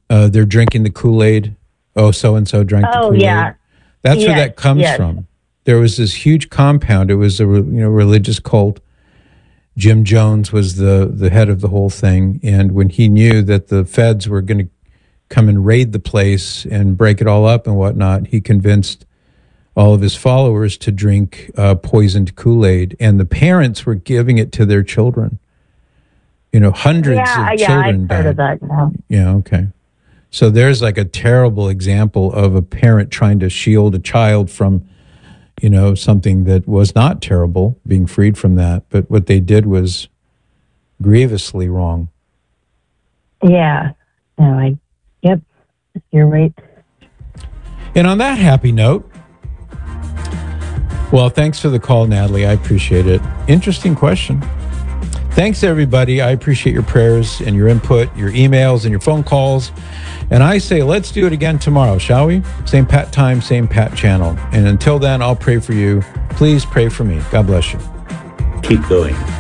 they're drinking the Kool-Aid. Oh, so-and-so drank the Kool-Aid. Yeah. That's where that comes from. There was this huge compound. It was a religious cult. Jim Jones was the head of the whole thing. And when he knew that the feds were going to come and raid the place and break it all up and whatnot, he convinced all of his followers to drink poisoned Kool-Aid. And the parents were giving it to their children. Hundreds of children died. I've heard of that now. Yeah, okay. So there's like a terrible example of a parent trying to shield a child from, something that was not terrible, being freed from that. But what they did was grievously wrong. Yeah. No, yep, you're right. And on that happy note, well, thanks for the call, Natalie. I appreciate it. Interesting question. Thanks, everybody. I appreciate your prayers and your input, your emails and your phone calls. And I say, let's do it again tomorrow, shall we? Same Pat time, same Pat channel. And until then, I'll pray for you. Please pray for me. God bless you. Keep going.